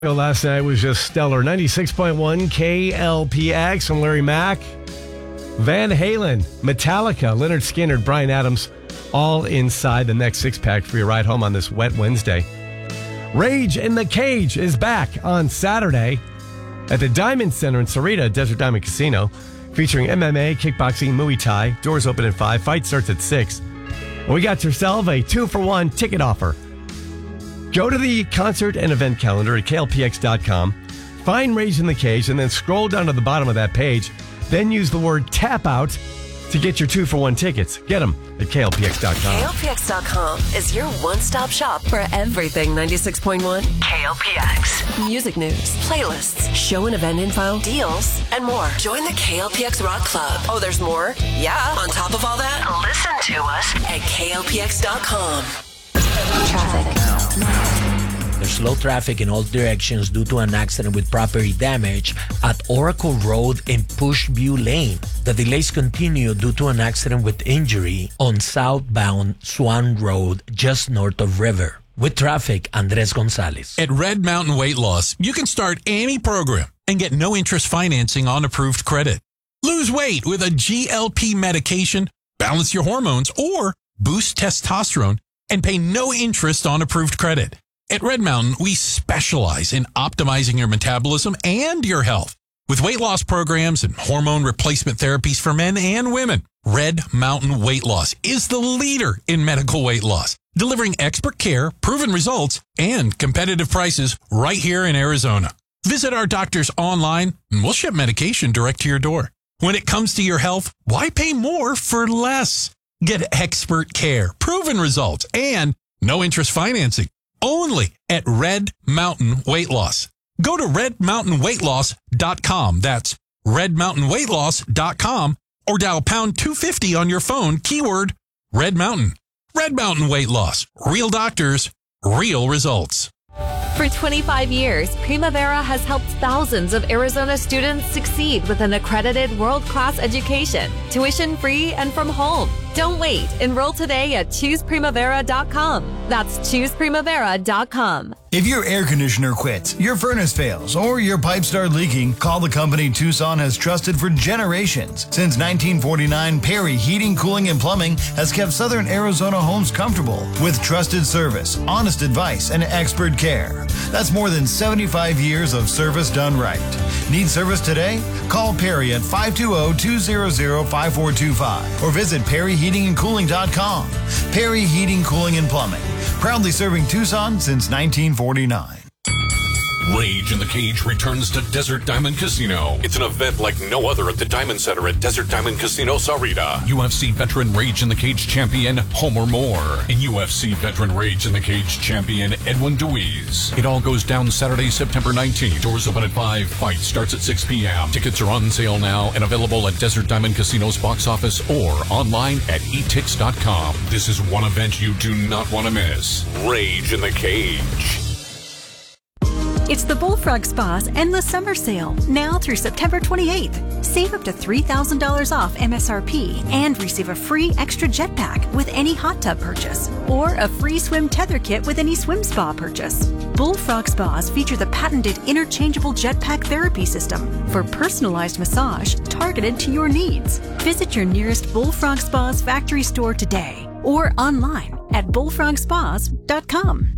Last night was just stellar. 96.1 KLPX. I'm Larry Mack. Van Halen, Metallica, Leonard Skinner, Bryan Adams, all inside the next six-pack for your ride home on this wet Wednesday. Rage in the Cage is back on Saturday at the Diamond Center in Sarita, Desert Diamond Casino, featuring MMA, kickboxing, Muay Thai. Doors open at 5. Fight starts at 6. And we got yourself a 2-for-1 ticket offer. Go to the concert and event calendar at klpx.com, find Rage in the Cage, and then scroll down to the bottom of that page. Then use the word tap out to get your 2-for-1 tickets. Get them at klpx.com. KLPX.com is your one-stop shop for everything 96.1 KLPX. Music news, playlists, show and event info, deals, and more. Join the KLPX Rock Club. Oh, there's more? Yeah. On top of all that, listen to us at klpx.com. Traffic. There's slow traffic in all directions due to an accident with property damage at Oracle Road in Pushview Lane. The delays continue due to an accident with injury on southbound Swan Road just north of River. With traffic, Andres Gonzalez. At Red Mountain Weight Loss, you can start any program and get no interest financing on approved credit. Lose weight with a GLP medication, balance your hormones, or boost testosterone and pay no interest on approved credit. At Red Mountain, we specialize in optimizing your metabolism and your health with weight loss programs and hormone replacement therapies for men and women. Red Mountain Weight Loss is the leader in medical weight loss, delivering expert care, proven results, and competitive prices right here in Arizona. Visit our doctors online and we'll ship medication direct to your door. When it comes to your health, why pay more for less? Get expert care, proven results, and no interest financing. Only at Red Mountain Weight Loss. Go to redmountainweightloss.com. That's redmountainweightloss.com or dial pound 250 on your phone, keyword Red Mountain. Red Mountain Weight Loss. Real doctors, real results. For 25 years, Primavera has helped thousands of Arizona students succeed with an accredited world-class education, tuition-free and from home. Don't wait. Enroll today at ChoosePrimavera.com. That's ChoosePrimavera.com. If your air conditioner quits, your furnace fails, or your pipes start leaking, call the company Tucson has trusted for generations. Since 1949, Perry Heating, Cooling, and Plumbing has kept Southern Arizona homes comfortable with trusted service, honest advice, and expert care. That's more than 75 years of service done right. Need service today? Call Perry at 520-200-5425 or visit PerryHeatingandCooling.com. Perry Heating, Cooling, and Plumbing. Proudly serving Tucson since 1949. Rage in the Cage returns to Desert Diamond Casino. It's an event like no other at the Diamond Center at Desert Diamond Casino, Sarita. UFC veteran Rage in the Cage champion Homer Moore and UFC veteran Rage in the Cage champion Edwin Deweese. It all goes down Saturday, September 19th. Doors open at 5. Fight starts at 6 p.m. Tickets are on sale now and available at Desert Diamond Casino's box office or online at etix.com. This is one event you do not want to miss. Rage in the Cage. It's the Bullfrog Spa's Endless Summer Sale, now through September 28th. Save up to $3,000 off MSRP and receive a free extra jetpack with any hot tub purchase, or a free swim tether kit with any swim spa purchase. Bullfrog Spas feature the patented interchangeable jetpack therapy system for personalized massage targeted to your needs. Visit your nearest Bullfrog Spas factory store today or online at bullfrogspas.com.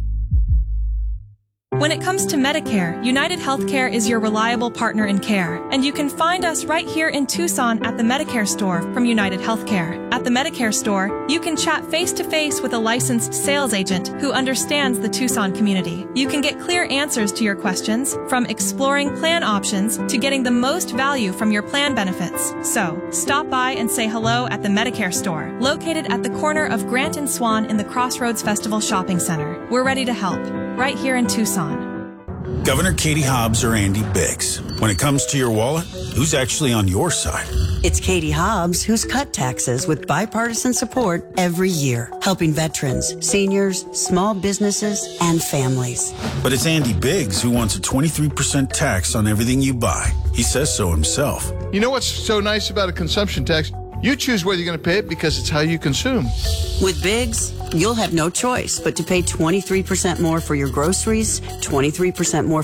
When it comes to Medicare, United Healthcare is your reliable partner in care, and you can find us right here in Tucson at the Medicare store from United Healthcare. At the Medicare store, you can chat face-to-face with a licensed sales agent who understands the Tucson community. You can get clear answers to your questions, from exploring plan options to getting the most value from your plan benefits. So, stop by and say hello at the Medicare store, located at the corner of Grant and Swan in the Crossroads Festival Shopping Center. We're ready to help, right here in Tucson. Governor Katie Hobbs or Andy Biggs. When it comes to your wallet, who's actually on your side? It's Katie Hobbs who's cut taxes with bipartisan support every year, helping veterans, seniors, small businesses, and families. But it's Andy Biggs who wants a 23% tax on everything you buy. He says so himself. You know what's so nice about a consumption tax? You choose whether you're going to pay it because it's how you consume. With Biggs, you'll have no choice but to pay 23% more for your groceries, 23% more